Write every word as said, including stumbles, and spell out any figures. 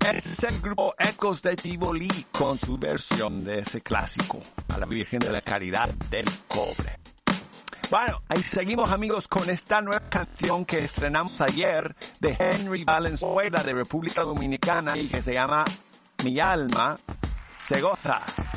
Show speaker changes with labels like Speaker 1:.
Speaker 1: Es el grupo Ecos de Tivoli con su versión de ese clásico, a la Virgen de la Caridad del Cobre. Bueno, ahí seguimos, amigos, con esta nueva canción que estrenamos ayer de Henry Valenzuela de República Dominicana y que se llama Mi Alma Se Goza.